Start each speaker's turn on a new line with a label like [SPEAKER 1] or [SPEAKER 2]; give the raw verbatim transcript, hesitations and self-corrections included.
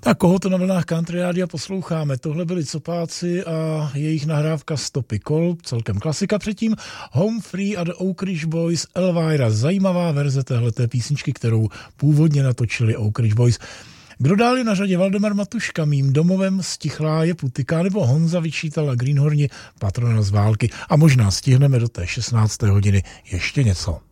[SPEAKER 1] A koho to na vlnách Country Rádia posloucháme? Tohle byli Copáci a jejich nahrávka Stopy kol, celkem klasika předtím. Home Free a The Oak Ridge Boys, Elvira, zajímavá verze téhleté písničky, kterou původně natočili Oak Ridge Boys. Kdo dál je na řadě? Valdemar Matuška, Mým domovem stichlá je putika, nebo Honza Vyčítala, Greenhorni, patrona z války. A možná stihneme do té šestnácté hodiny ještě něco.